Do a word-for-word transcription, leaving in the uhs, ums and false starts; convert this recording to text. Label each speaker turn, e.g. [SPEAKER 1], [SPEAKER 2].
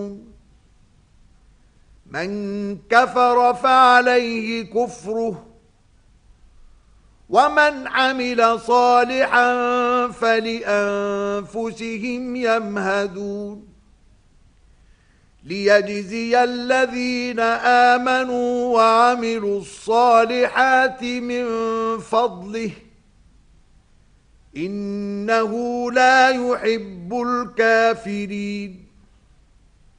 [SPEAKER 1] من كفر فعليه كفره ومن عمل صالحا فلأنفسهم يمهدون ليجزي الذين آمنوا وعملوا الصالحات من فضله إنه لا يحب الكافرين